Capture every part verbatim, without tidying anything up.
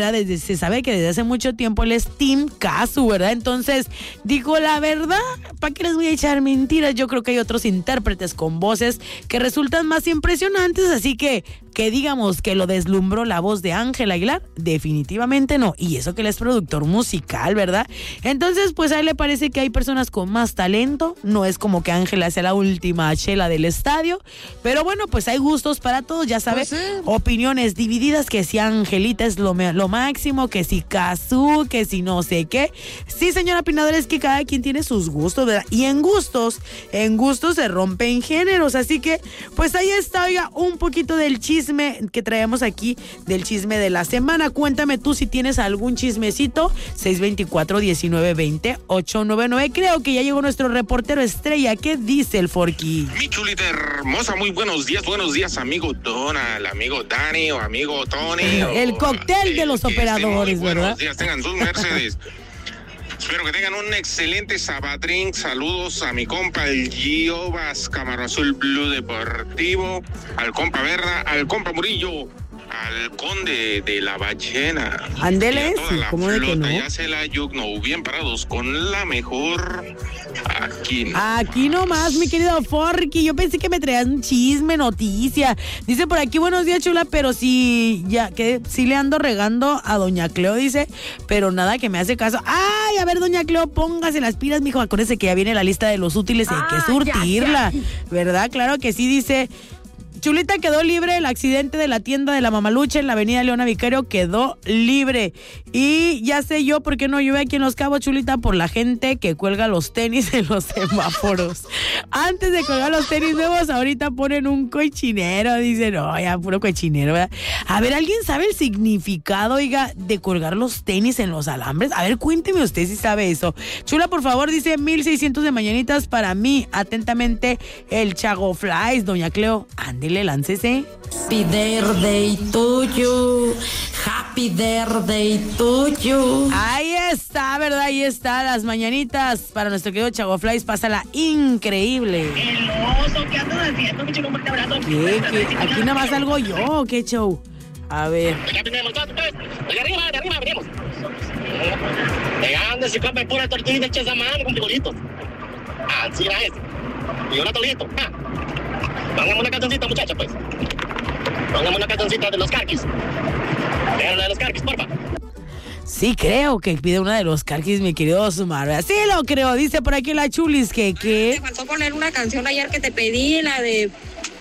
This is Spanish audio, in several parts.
Desde, se sabe que desde hace mucho tiempo él es Team Kazu, ¿verdad? Entonces, digo la verdad, ¿para qué les voy a echar mentiras? Yo creo que hay otros intérpretes con voces que resultan más impresionantes, así que, que digamos que lo deslumbró la voz de Ángel Aguilar, definitivamente no, y eso que él es productor musical, ¿verdad? Entonces, pues a él le parece que hay personas con más talento, no es como que Ángel sea la última chela del estadio, pero bueno, pues hay gustos para todos, ya sabes, pues sí. Opiniones divididas, que si Angelita es lo, lo máximo, que si Kazu, que si no sé qué. Sí, señora Pinadora, es que cada quien tiene sus gustos, ¿verdad? Y en gustos, en gustos se rompen géneros, así que pues ahí está, oiga, un poquito del chisme que traemos aquí, del chisme de la semana. Cuéntame tú si tienes algún chismecito. Seis veinticuatro, diecinueve veinte, ochocientos noventa y nueve. Creo que ya llegó nuestro reportero estrella. ¿Qué dice el Forky? Mi chulita hermosa, muy buenos días, buenos días, amigo Donald, amigo Dani o amigo Tony. El o, cóctel de los operadores, ¿verdad? Buenos días, tengan sus Mercedes. Espero que tengan un excelente Sabadrín. Saludos a mi compa el Giovas Camarón Azul Blue Deportivo, al compa Berra, al compa Murillo, al conde de la ballena. Ándele, sí, ¿cómo de que no? Ya se la Yugno, bien parados con la mejor aquí. Aquí nomás, mi querido Forky. Yo pensé que me traías un chisme, noticia. Dice por aquí, buenos días, chula, pero sí, ya, que sí le ando regando a doña Cleo, dice, pero nada que me hace caso. Ay, a ver, doña Cleo, póngase las pilas, mijo. Acuérdese que ya viene la lista de los útiles y hay que surtirla, ya, ya. ¿Verdad? Claro que sí, dice. Chulita, quedó libre el accidente de la tienda de la Mamalucha en la avenida Leona Vicario, quedó libre. Y ya sé yo por qué no llueve aquí en Los Cabos, Chulita, por la gente que cuelga los tenis en los semáforos. Antes de colgar los tenis nuevos, ahorita ponen un cochinero, dicen, no, ya puro cochinero, ¿verdad? A ver, ¿alguien sabe el significado, oiga, de colgar los tenis en los alambres? A ver, cuénteme usted si sabe eso. Chula, por favor, dice mil seiscientos de mañanitas para mí. Atentamente, el Chago Flies, doña Cleo, ándele. Láncese. Happy birthday to you. Happy birthday to you. Ahí está, ¿verdad? Ahí está, las mañanitas para nuestro querido Chago Flies. Pásala increíble. El oso, ¿qué andas haciendo? Mi chico, un fuerte abrazo. ¿Qué? ¿Qué? Aquí nada más salgo yo, ¿qué show? A ver. Ya tenemos todo, pues. De arriba, de arriba, venimos. Pegando, si come pura tortilla hechas a mano con figuritos. Ah, sí, era ese. Y un atolito. Ah. Pongamos una cancioncita, muchacha, pues. Pongamos una cancioncita de los Carquis. Pero la de los Carquis, porfa. Sí, creo que pide una de los Carquis, mi querido Sumar. Sí lo creo, dice por aquí la Chulis que... que... Te faltó poner una canción ayer que te pedí, la de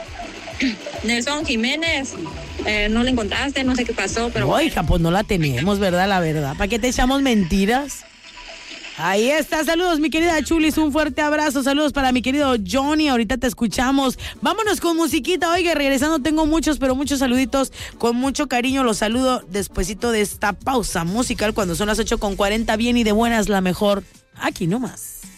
Nelson Jiménez. Eh, no la encontraste, no sé qué pasó, pero... No, hija, pues no la tenemos, ¿verdad? La verdad. ¿Para qué te echamos mentiras? Ahí está, saludos mi querida Chulis, un fuerte abrazo, saludos para mi querido Johnny, ahorita te escuchamos, vámonos con musiquita, oiga, regresando tengo muchos, pero muchos saluditos, con mucho cariño los saludo despuesito de esta pausa musical cuando son las ocho con cuarenta, bien y de buenas la mejor, aquí nomás.